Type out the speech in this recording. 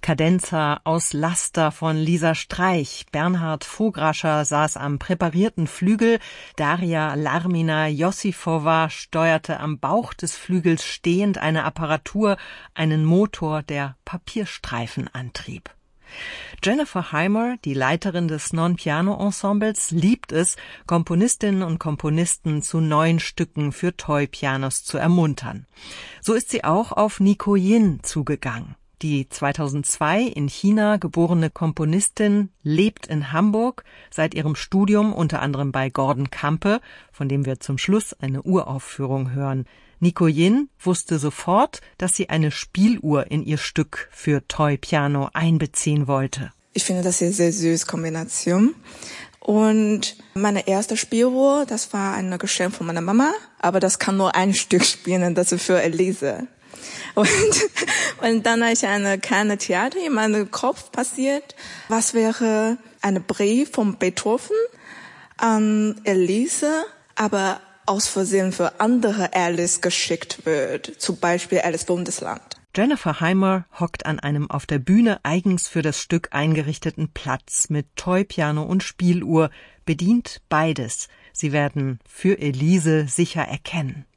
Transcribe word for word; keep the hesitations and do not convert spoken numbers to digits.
Cadenza aus Laster von Lisa Streich. Bernhard Vograscher saß am präparierten Flügel. Daria Larmina Josifova steuerte am Bauch des Flügels stehend eine Apparatur, einen Motor, der Papierstreifen antrieb. Jennifer Hymer, die Leiterin des Non-Piano-Ensembles, liebt es, Komponistinnen und Komponisten zu neuen Stücken für Toy-Pianos zu ermuntern. So ist sie auch auf Nico Yin zugegangen. Die zweitausendzwei in China geborene Komponistin lebt in Hamburg, seit ihrem Studium unter anderem bei Gordon Campe, von dem wir zum Schluss eine Uraufführung hören. Nico Yin wusste sofort, dass sie eine Spieluhr in ihr Stück für Toy Piano einbeziehen wollte. Ich finde das eine sehr süße Kombination. Und meine erste Spieluhr, das war ein Geschenk von meiner Mama, aber das kann nur ein Stück spielen, das ist für Elise. Und, und dann ist eine kleine Theater in meinem Kopf passiert. Was wäre ein Brief von Beethoven an Elise, aber aus Versehen für andere Alice geschickt wird, zum Beispiel Alice Bundesland. Jennifer Hymer hockt an einem auf der Bühne eigens für das Stück eingerichteten Platz mit Toy-Piano und Spieluhr, bedient beides. Sie werden für Elise sicher erkennen.